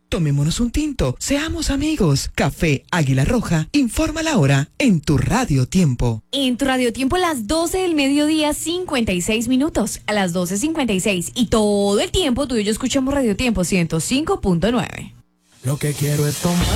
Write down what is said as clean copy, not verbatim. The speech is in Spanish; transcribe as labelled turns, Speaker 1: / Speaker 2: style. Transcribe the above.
Speaker 1: Tomémonos un tinto, seamos amigos. Café Águila Roja, informa la hora en tu Radio Tiempo.
Speaker 2: En tu Radio Tiempo, las 12 del mediodía, 56 minutos. A las 12:56. Y todo el tiempo tú y yo escuchamos Radio Tiempo 105.9.
Speaker 3: Lo que quiero es tomar.